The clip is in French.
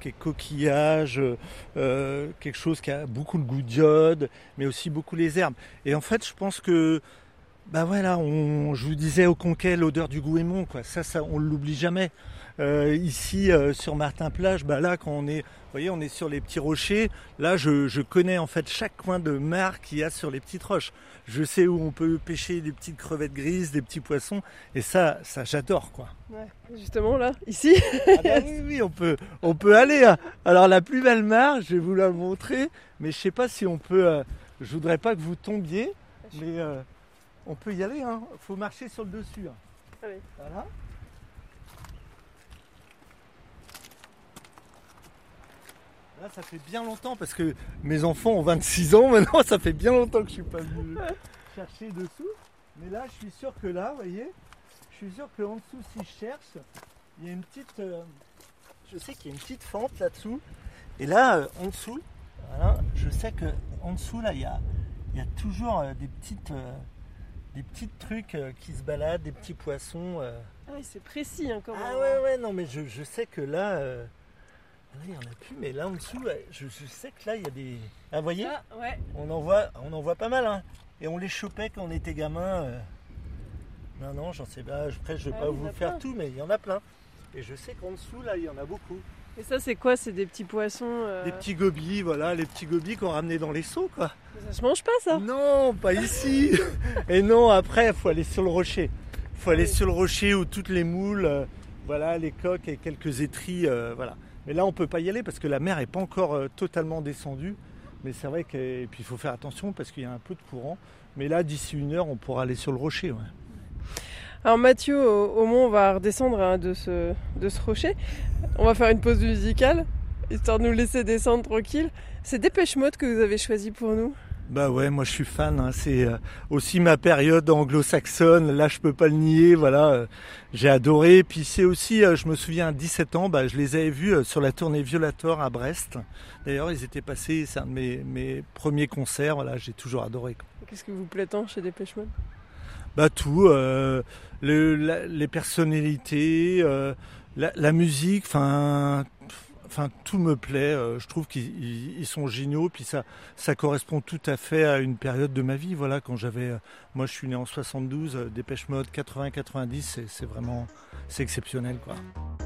qui est coquillage, quelque chose qui a beaucoup le goût d'iode, mais aussi beaucoup les herbes. Et en fait, je pense que, bah voilà, je vous disais au Conquet, l'odeur du Gouémont, quoi. Ça, on l'oublie jamais. Ici, sur Martin-Plage, bah là, quand vous voyez, on est sur les petits rochers. Là, je connais en fait chaque coin de mare qu'il y a sur les petites roches. Je sais où on peut pêcher des petites crevettes grises, des petits poissons. Et ça j'adore, quoi. Ouais, justement, là, ici. Ah bah oui, on peut aller. Hein. Alors, la plus belle mare, je vais vous la montrer. Mais je sais pas si on peut... je voudrais pas que vous tombiez. Mais on peut y aller. Hein. Faut marcher sur le dessus. Hein. Allez. Voilà. Là, ça fait bien longtemps parce que mes enfants ont 26 ans maintenant, ça fait bien longtemps que je suis pas venu chercher dessous. Mais là, je suis sûr que là, vous voyez, je suis sûr qu'en dessous, si je cherche, il y a une petite... je sais qu'il y a une petite fente là-dessous. Et là, en dessous, voilà, je sais qu'en dessous, là, il y a toujours des petits trucs qui se baladent, des petits poissons. Ah oui, c'est précis hein, quand même. Ah ouais, non, mais je sais que là... il n'y en a plus, mais là en dessous, je sais que là il y a des. Ah, vous voyez, Ah, ouais. on en voit pas mal, hein. Et on les chopait quand on était gamin. Non, j'en sais pas. Après, je vais pas vous faire tout, mais il y en a plein. Et je sais qu'en dessous, là, il y en a beaucoup. Et ça, c'est quoi? C'est des petits poissons Des petits gobies, voilà, les petits gobies qu'on ramenait dans les seaux, quoi. Ça se mange pas, ça? Non, pas ici. Et non, après, il faut aller sur le rocher. Il faut aller sur le rocher où toutes les moules, voilà, les coques et quelques étris, voilà. Mais là, on ne peut pas y aller parce que la mer n'est pas encore totalement descendue. Mais c'est vrai et puis il faut faire attention parce qu'il y a un peu de courant. Mais là, d'ici 1 heure, on pourra aller sur le rocher. Ouais. Alors Mathieu, au moins on va redescendre hein, de ce rocher. On va faire une pause musicale, histoire de nous laisser descendre tranquille. C'est Dépêche Mode que vous avez choisi pour nous. Bah ouais, moi je suis fan, hein. C'est aussi ma période anglo-saxonne, là je peux pas le nier, voilà, j'ai adoré. Puis c'est aussi, je me souviens à 17 ans, je les avais vus sur la tournée Violator à Brest. D'ailleurs ils étaient passés, c'est un de mes premiers concerts, voilà, j'ai toujours adoré. Qu'est-ce que vous plaît tant chez Dépêche Mode? Bah tout, les personnalités, la musique, enfin tout me plaît, je trouve qu'ils sont géniaux, puis ça correspond tout à fait à une période de ma vie, voilà, quand moi je suis né en 72, Dépêche Mode 80-90, c'est exceptionnel, quoi.